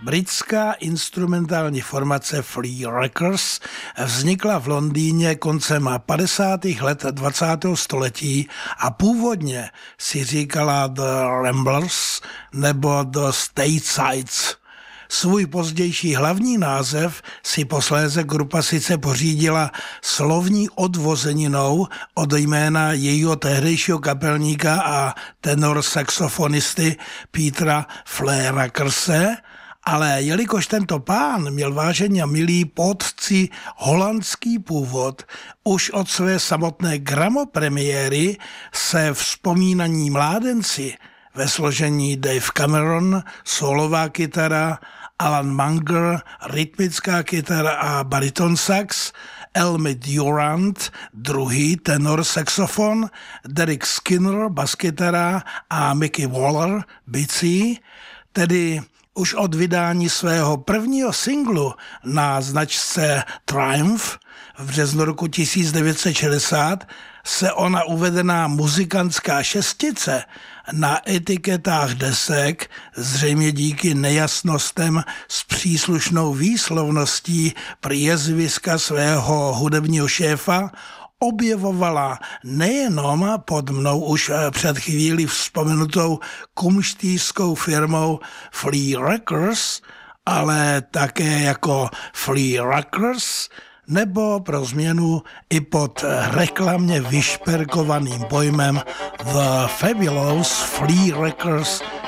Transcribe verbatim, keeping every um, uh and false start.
Britská instrumentální formace Flea Records vznikla v Londýně koncem padesátých let dvacátého století a původně si říkala The Ramblers nebo The Statesides. Svůj pozdější hlavní název si posléze grupa sice pořídila slovní odvozeninou od jména jejího tehdejšího kapelníka a tenor saxofonisty Petera Flaherackerse, ale jelikož tento pán měl vážení a milí podci holandský původ, už od své samotné gramopremiéry se vzpomínaní mládenci ve složení Dave Cameron, solová kytara, Alan Munger, rytmická kytara a bariton sax, Elmy Durant, druhý tenor saxofon, Derek Skinner, baskytara a Mickey Waller, bicí, tedy už od vydání svého prvního singlu na značce Triumph v březnu roku tisíc devět set šedesát se ona uvedená muzikantská šestice na etiketách desek, zřejmě díky nejasnostem s příslušnou výslovností priezviska svého hudebního šéfa, objevovala nejenom pod mnou už před chvíli vzpomenutou kumštířskou firmou Flea Records, ale také jako Flea Records, nebo pro změnu i pod reklamně vyšperkovaným pojmem The Fabulous Flea Records